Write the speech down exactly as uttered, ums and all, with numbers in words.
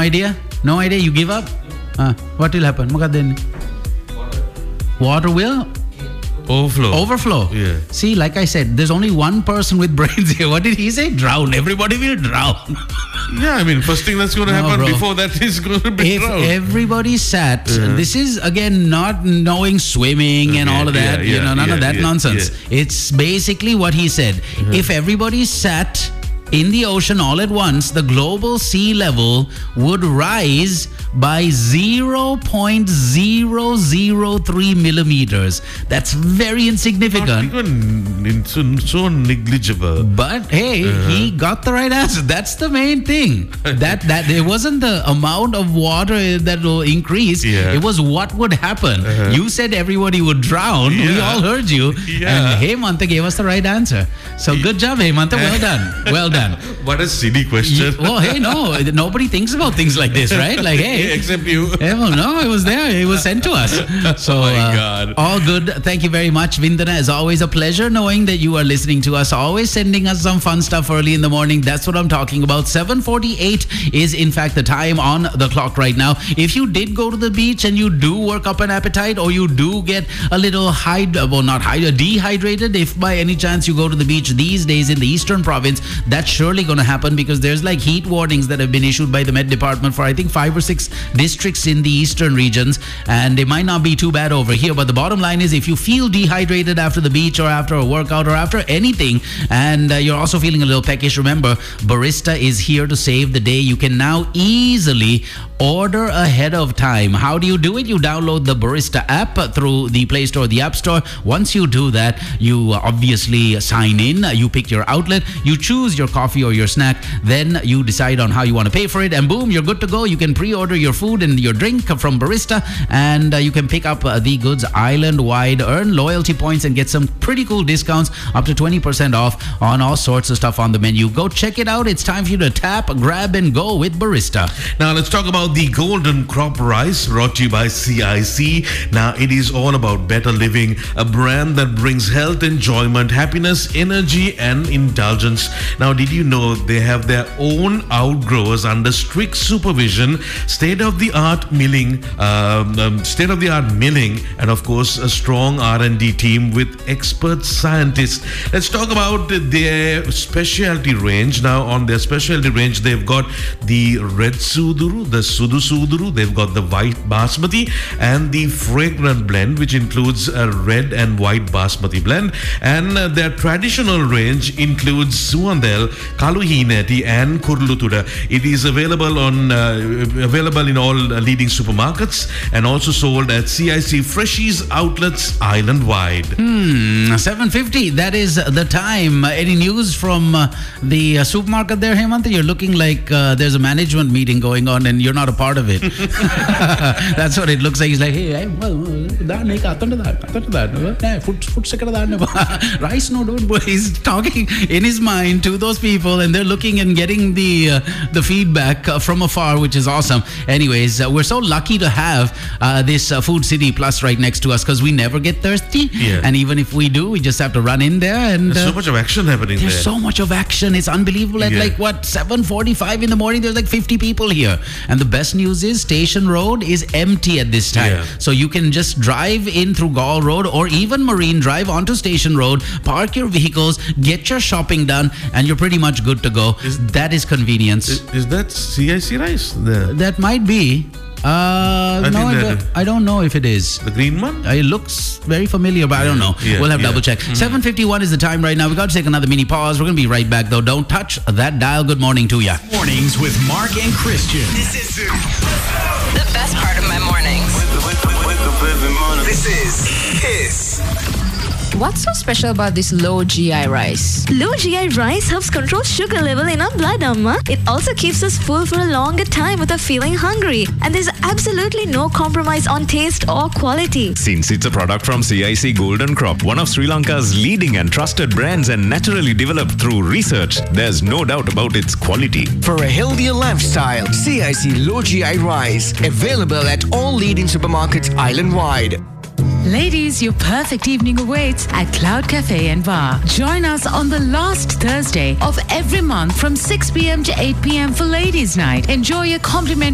idea? No idea? You give up? Uh, what will happen? Water. Water will? Overflow. Overflow. Yeah. See, like I said, there's only one person with brains here. What did he say? Drown. Everybody will drown. Yeah, I mean, first thing that's going to No, happen bro. before that is going to be If drowned. everybody sat, Yeah. this is again not knowing swimming and Okay, all of that, yeah, you yeah, know, none yeah, of that yeah, nonsense. It's basically what he said. If everybody sat in the ocean all at once, the global sea level would rise by zero point zero zero three millimeters. That's very Not insignificant. even in- so, so negligible. But hey, he got the right answer. That's the main thing. That that it wasn't the amount of water that will increase. Yeah. It was what would happen. You said everybody would drown. We Yeah. all heard you. Yeah. And Hemanta gave us the right answer. So good job, Hemanta. Well done. Well done. What a silly question. Well, hey, no, nobody thinks about things like this, right? Like, hey, Except you. yeah, well, no, it was there. It was sent to us. So, Oh my uh, God. all good. Thank you very much, Vindana. As always, a pleasure knowing that you are listening to us. Always sending us some fun stuff early in the morning. That's what I'm talking about. seven forty-eight is, in fact, the time on the clock right now. If you did go to the beach and you do work up an appetite, or you do get a little hyd- well, not hyd- dehydrated, if by any chance you go to the beach these days in the Eastern Province, that's surely going to happen because there's like heat warnings that have been issued by the Met Department for I think five or six districts in the eastern regions, and it might not be too bad over here. But the bottom line is, if you feel dehydrated after the beach or after a workout or after anything, and uh, you're also feeling a little peckish, remember, Barista is here to save the day. You can now easily order ahead of time. How do you do it? You download the Barista app through the Play Store or the App Store. Once you do that, you obviously sign in, you pick your outlet, you choose your coffee or your snack, then you decide on how you want to pay for it, and boom, you're good to go. You can pre-order your food and your drink from Barista, and uh, you can pick up uh, the goods island-wide, earn loyalty points, and get some pretty cool discounts, up to twenty percent off on all sorts of stuff on the menu. Go check it out. It's time for you to tap, grab, and go with Barista. Now let's talk about the Golden Crop Rice, brought to you by C I C. Now it is all about better living, a brand that brings health, enjoyment, happiness, energy, and indulgence. Now, did you know they have their own outgrowers under strict supervision, state-of-the-art milling, um, um, state-of-the-art milling, and of course a strong R and D team with expert scientists. Let's talk about their specialty range. Now, on their specialty range, they've got the red suduru, the sudu suduru, they've got the white basmati, and the fragrant blend, which includes a red and white basmati blend. And uh, their traditional range includes Suandel, Kaluhineti, and Kurlutuda. It is available on uh, available in all uh, leading supermarkets and also sold at C I C Freshies outlets island-wide. Hmm, seven fifty, that is the time. Uh, any news from uh, the uh, supermarket there, Hemanta? You're looking like uh, there's a management meeting going on and you're not a part of it. That's what it looks like. He's like, hey, hey well, that make that, that, that, food, food second that, rice, no, don't. He's talking in his mind to those people, and they're looking and getting the uh, the feedback uh, from afar, which is awesome. Anyways, uh, we're so lucky to have uh, this uh, Food City Plus right next to us because we never get thirsty. Yeah. And even if we do, we just have to run in there. And There's uh, so much of action happening there's there. so much of action. It's unbelievable. At Yeah. like what seven forty-five in the morning, there's like fifty people here. And the best news is Station Road is empty at this time. Yeah. So you can just drive in through Gaul Road or even Marine Drive onto Station Road, park your vehicles, get your shopping done, and you're pretty much good to go. Is- that is convenience. Is, is that C I C rice? The, that might be. Uh, I no, think I that- don't, I don't know if it is. the green one? Uh, It looks very familiar, but I don't know. Yeah, we'll have yeah. double check. seven fifty-one is the time right now. We've got to take another mini pause. We're going to be right back, though. Don't touch that dial. Good morning to ya. Mornings with Mark and Christian. This is The best part of my mornings. This is Kiss. What's so special about this low G I rice? Low G I rice helps control sugar level in our blood, Amma. It also keeps us full for a longer time without feeling hungry. And there's absolutely no compromise on taste or quality. Since it's a product from C I C Golden Crop, one of Sri Lanka's leading and trusted brands and naturally developed through research, there's no doubt about its quality. For a healthier lifestyle, C I C Low G I Rice. Available at all leading supermarkets island-wide. Ladies, your perfect evening awaits at Cloud Cafe and Bar. Join us on the last Thursday of every month from six p.m. to eight p.m. for Ladies' Night. Enjoy a complimentary